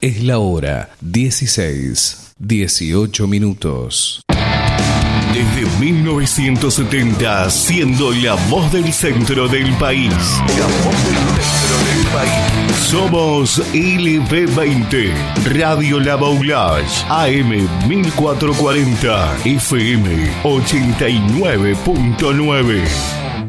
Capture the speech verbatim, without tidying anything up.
Es la hora dieciséis, dieciocho minutos. Desde mil novecientos setenta, siendo la voz del centro del país. La voz del centro del país. Somos L B veinte, Radio La Baulage, A M mil cuatrocientos cuarenta, F M ochenta y nueve punto nueve.